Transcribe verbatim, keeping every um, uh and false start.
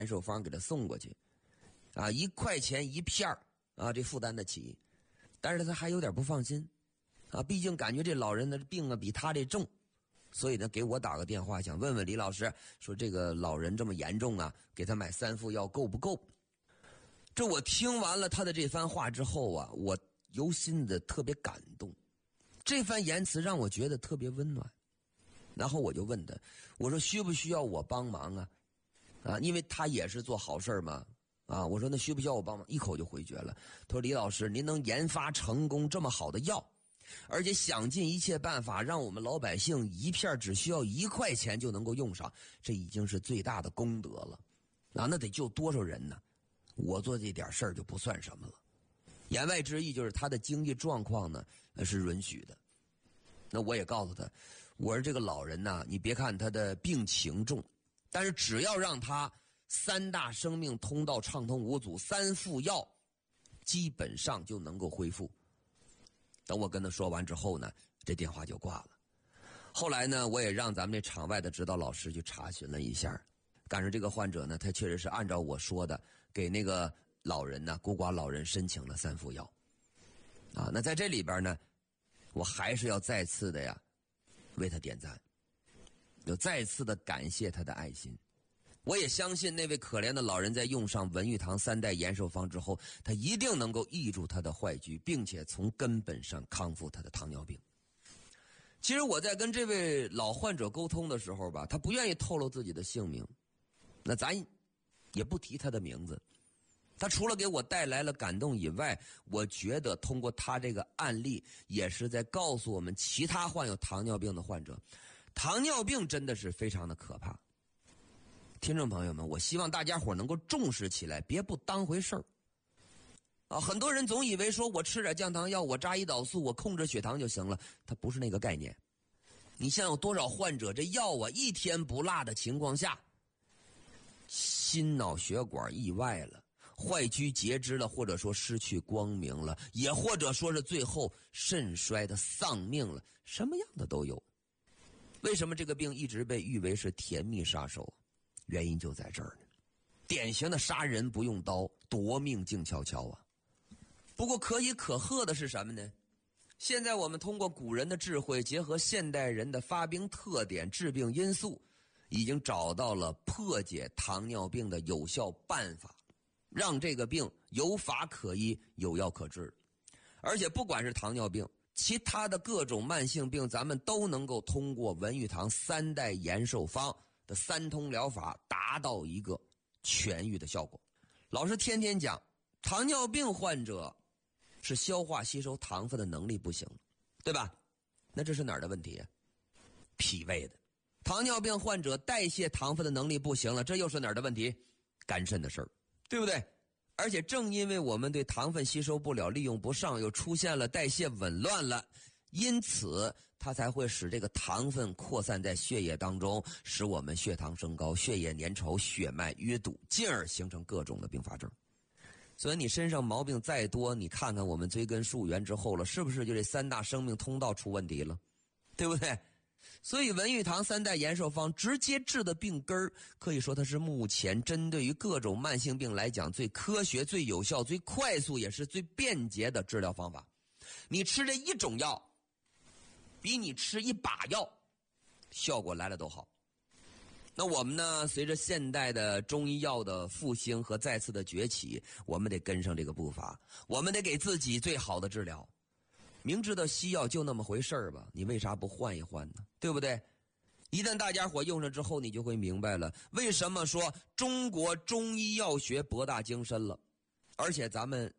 延寿方给他送过去，啊，一块钱一片啊，这负担得起。但是他还有点不放心，啊，毕竟感觉这老人的病啊比他这重，所以呢给我打个电话，想问问李老师，说这个老人这么严重啊，给他买三副药够不够？这我听完了他的这番话之后啊，我由心的特别感动，这番言辞让我觉得特别温暖。然后我就问他，我说需不需要我帮忙啊？啊，因为他也是做好事嘛。啊，我说那需不需要我帮忙？一口就回绝了。他说李老师，您能研发成功这么好的药，而且想尽一切办法让我们老百姓一片只需要一块钱就能够用上，这已经是最大的功德了。啊，那得救多少人呢？我做这点事儿就不算什么了。言外之意就是他的经济状况呢是允许的。那我也告诉他，我说这个老人呢，你别看他的病情重，但是只要让他三大生命通道畅通无阻，三副药基本上就能够恢复。等我跟他说完之后呢，这电话就挂了。后来呢，我也让咱们这场外的指导老师去查询了一下，赶上这个患者呢，他确实是按照我说的给那个老人呢，孤寡老人申请了三副药。啊，那在这里边呢，我还是要再次的呀为他点赞，就再次的感谢他的爱心。我也相信那位可怜的老人在用上文玉堂三代延寿方之后，他一定能够抑住他的坏疽，并且从根本上康复他的糖尿病。其实我在跟这位老患者沟通的时候吧，他不愿意透露自己的姓名，那咱也不提他的名字。他除了给我带来了感动以外，我觉得通过他这个案例也是在告诉我们其他患有糖尿病的患者，糖尿病真的是非常的可怕。听众朋友们，我希望大家伙能够重视起来，别不当回事儿啊！很多人总以为说我吃点降糖药，我扎胰岛素，我控制血糖就行了，它不是那个概念。你像有多少患者这药啊一天不落的情况下，心脑血管意外了，坏疽截肢了，或者说失去光明了，也或者说是最后肾衰的丧命了，什么样的都有。为什么这个病一直被誉为是甜蜜杀手？原因就在这儿呢，典型的杀人不用刀，夺命静悄悄啊。不过可喜可贺的是什么呢？现在我们通过古人的智慧，结合现代人的发病特点、致病因素，已经找到了破解糖尿病的有效办法，让这个病有法可医，有药可治。而且不管是糖尿病，其他的各种慢性病，咱们都能够通过文玉堂三代延寿方的三通疗法达到一个痊愈的效果。老师天天讲，糖尿病患者是消化吸收糖分的能力不行，对吧？那这是哪儿的问题啊？脾胃的。糖尿病患者代谢糖分的能力不行了，这又是哪儿的问题？肝肾的事儿，对不对？而且正因为我们对糖分吸收不了，利用不上，又出现了代谢紊乱了，因此它才会使这个糖分扩散在血液当中，使我们血糖升高，血液粘稠，血脉淤堵，进而形成各种的并发症。所以你身上毛病再多，你看看我们追根溯源之后了，是不是就这三大生命通道出问题了，对不对？所以文玉堂三代延寿方直接治的病根儿，可以说它是目前针对于各种慢性病来讲最科学、最有效、最快速也是最便捷的治疗方法。你吃这一种药比你吃一把药效果来了都好。那我们呢，随着现代的中医药的复兴和再次的崛起，我们得跟上这个步伐，我们得给自己最好的治疗。明知道西药就那么回事儿吧，你为啥不换一换呢？对不对？一旦大家伙用上之后，你就会明白了，为什么说中国中医药学博大精深了。而且咱们